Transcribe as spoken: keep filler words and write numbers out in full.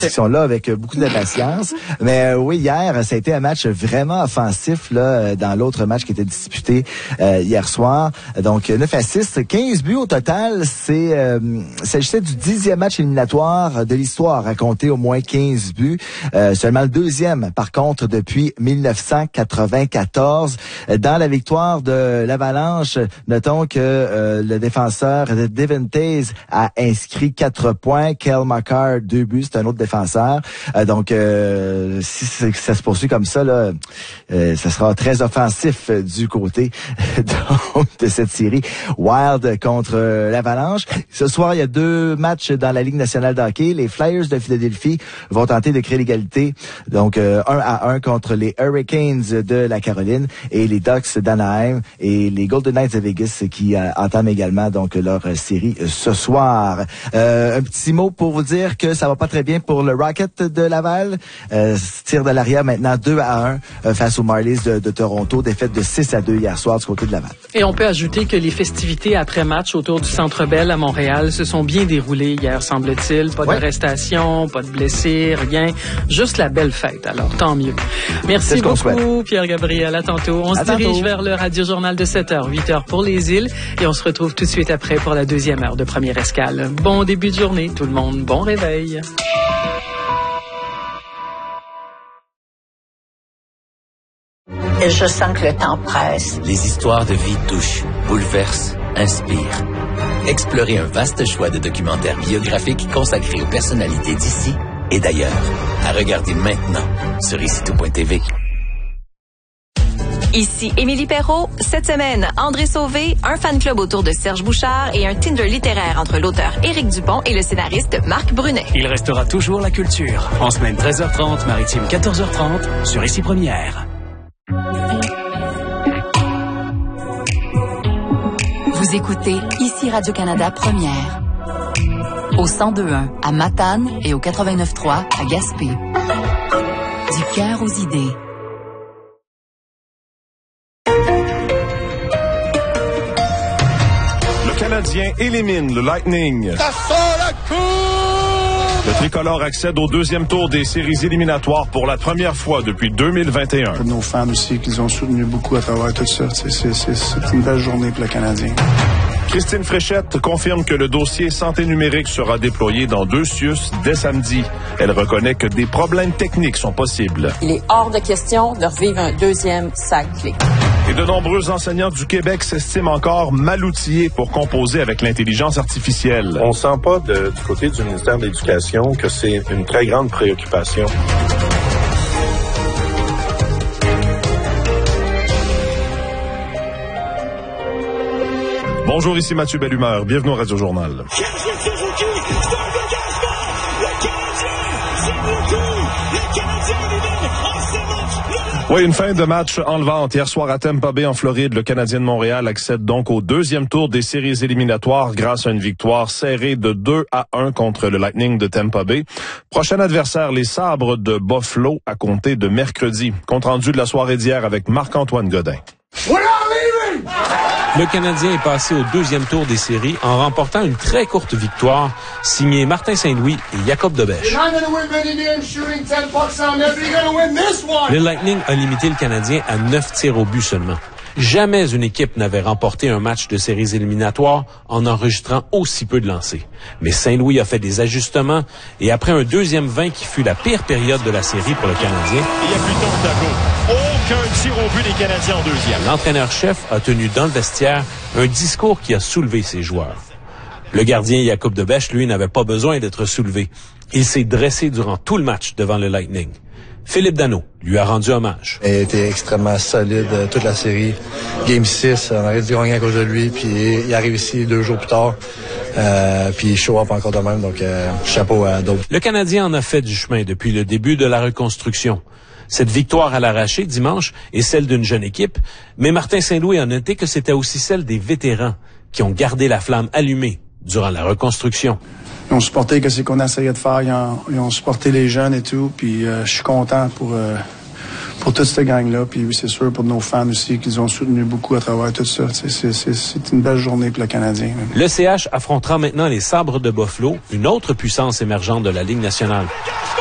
Ils sont là avec beaucoup d'impatience. Mais euh, oui, hier, ça a été un match vraiment offensif là dans l'autre match qui était disputé euh, hier soir. Donc neuf à six, quinze buts au total. C'est euh, s'agissait du dixième match éliminatoire de l'histoire à compter au moins quinze buts. Euh, seulement le deuxième, par contre, depuis mille neuf cent quatre-vingt-quatorze. Dans la victoire de l'Avalanche, notons que euh, le défenseur Devin Taze a inscrit quatre points. Cale Makar, deux buts. C'est un autre défenseur. Euh, donc, euh, si ça se poursuit comme ça, là, euh, ça sera très offensif euh, du côté donc, de cette série. Wild contre euh, l'Avalanche. Ce soir, il y a deux matchs dans la Ligue nationale de hockey. Les Flyers de Philadelphie vont tenter de créer l'égalité. Donc, euh, un à un contre les Hurricanes de la Caroline et les Ducks d'Anaheim et les Golden Knights de Vegas qui euh, entament également donc leur euh, série euh, ce soir. Euh, un petit mot pour vous dire que ça va pas très bien pour le Rocket de Laval. Euh, tire de l'arrière maintenant deux à un euh, face aux Marlies de, de Toronto. Défaite de six à deux hier soir du côté de Laval. Et on peut ajouter que les festivités après-match autour du Centre Bell à Montréal se sont bien déroulées hier, semble-t-il. Pas ouais. d'arrestation, pas de blessés, rien. Juste la belle fête. Alors, tant mieux. Merci beaucoup, Pierre-Gabriel. À tantôt. On à se tantôt. dirige vers le Radio-Journal de sept heures, huit heures pour les îles. Et on se retrouve tout de suite après pour la deuxième heure de Première Escale. Bon début de journée, tout le monde. Bon réveil. Je sens que le temps presse. Les histoires de vie touchent, bouleversent, inspirent. Explorez un vaste choix de documentaires biographiques consacrés aux personnalités d'ici et d'ailleurs. À regarder maintenant sur ici tout point t v. Ici Émilie Perrault. Cette semaine, André Sauvé, un fan club autour de Serge Bouchard et un Tinder littéraire entre l'auteur Éric Dupont et le scénariste Marc Brunet. Il restera toujours la culture. En semaine treize heures trente, maritime quatorze heures trente, sur Ici Première. Vous écoutez Ici Radio-Canada Première. Au cent deux un à Matane et au quatre-vingt-neuf trois à Gaspé. Du cœur aux idées. Le Canadien élimine le Lightning. Ça sort la cour! Le tricolore accède au deuxième tour des séries éliminatoires pour la première fois depuis deux mille vingt et un. Pour nos fans aussi, qu'ils ont soutenu beaucoup à travers tout ça. C'est, c'est, c'est, c'est une belle journée pour le Canadien. Christine Fréchette confirme que le dossier santé numérique sera déployé dans deux C I U S dès samedi. Elle reconnaît que des problèmes techniques sont possibles. Il est hors de question de revivre un deuxième sac clé. Et de nombreux enseignants du Québec s'estiment encore mal outillés pour composer avec l'intelligence artificielle. On sent pas de, du côté du ministère de l'Éducation que c'est une très grande préoccupation. Bonjour, ici Mathieu Bellumeur. Bienvenue au Radio-Journal. Oui, une fin de match enlevante. Hier soir à Tampa Bay, en Floride, le Canadien de Montréal accède donc au deuxième tour des séries éliminatoires grâce à une victoire serrée de deux à un contre le Lightning de Tampa Bay. Prochain adversaire, les Sabres de Buffalo, à compter de mercredi. Compte rendu de la soirée d'hier avec Marc-Antoine Godin. Le Canadien est passé au deuxième tour des séries en remportant une très courte victoire signée Martin Saint-Louis et Jacob Debèche. Le Lightning a limité le Canadien à neuf tirs au but seulement. Jamais une équipe n'avait remporté un match de séries éliminatoires en enregistrant aussi peu de lancers. Mais Saint-Louis a fait des ajustements et après un deuxième vingt qui fut la pire période de la série pour le Canadien, il n'y a plus de temps d'ago. Aucun tir au but des Canadiens en deuxième. L'entraîneur-chef a tenu dans le vestiaire un discours qui a soulevé ses joueurs. Le gardien Jacob Debèche, lui, n'avait pas besoin d'être soulevé. Il s'est dressé durant tout le match devant le Lightning. Philippe Danault lui a rendu hommage. Il a été extrêmement solide euh, toute la série. Game six, on aurait dû gagner à cause de lui, puis il arrive ici deux jours plus tard, euh, puis il show up encore de même, donc euh, chapeau à d'autres. Le Canadien en a fait du chemin depuis le début de la reconstruction. Cette victoire à l'arraché dimanche est celle d'une jeune équipe, mais Martin Saint-Louis a noté que c'était aussi celle des vétérans qui ont gardé la flamme allumée durant la reconstruction. Ils ont supporté ce qu'on essayait de faire, ils ont, ils ont supporté les jeunes et tout, puis euh, je suis content pour, euh, pour toute cette gang-là. Puis oui, c'est sûr, pour nos fans aussi, qu'ils ont soutenu beaucoup à travers tout ça. C'est, c'est, c'est une belle journée pour le Canadien. Le C H affrontera maintenant les Sabres de Buffalo, une autre puissance émergente de la Ligue nationale.